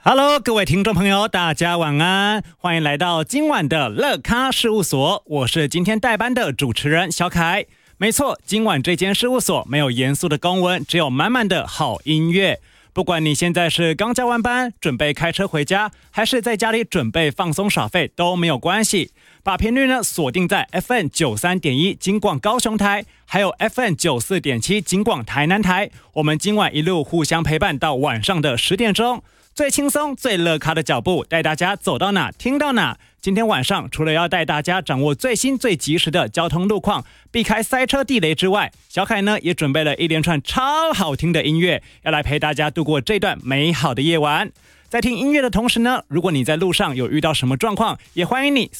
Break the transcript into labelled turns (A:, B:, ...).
A: Hello， 各位听众朋友，大家晚安，欢迎来到今晚的乐咖事务所，我是今天代班的主持人小凯。没错，今晚这间事务所没有严肃的公文，只有满满的好音乐。不管你现在是刚加完班，准备开车回家，还是在家里准备放松耍废，都没有关系。把频率呢锁定在 FM 93.1金广高雄台，还有 FM 94.7金广台南台。我们今晚一路互相陪伴到晚上的10点钟。最轻松、最乐咖的脚步，带大家走到哪听到哪。今天晚上除了要带大家掌握最新最及时的交通路况，避开塞车地雷之外，小凯呢也准备了一连串超好听的音乐，要来陪大家度过这段美好的夜晚。在听音乐的同时呢，如果你在路上有遇到什么状况，也欢迎你